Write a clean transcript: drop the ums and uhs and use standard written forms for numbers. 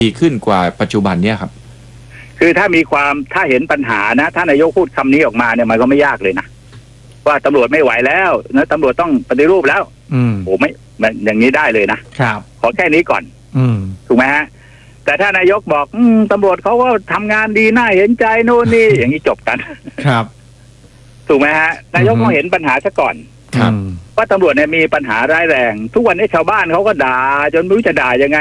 ดีขึ้นกว่าปัจจุบันเนี่ยครับคือถ้าเห็นปัญหานะถ้านายกพูดคำนี้ออกมาเนี่ยมันก็ไม่ยากเลยนะว่าตำรวจไม่ไหวแล้วนะตำรวจต้องปฏิรูปแล้วโอ้ไม่อย่างนี้ได้เลยนะครับขอแค่นี้ก่อนถูกไหมฮะแต่ถ้านายกบอกตำรวจเขาก็ทำงานดีน่าเห็นใจโน่นนี่ อย่างนี้จบกันครับถูกไหมฮะนายกต้องเห็นปัญหาซะก่อนครับว่าตำรวจเนี่ยมีปัญหาร้ายแรงทุกวันนี้ชาวบ้านเขาก็ด่าจนไม่รู้จะด่ายังไง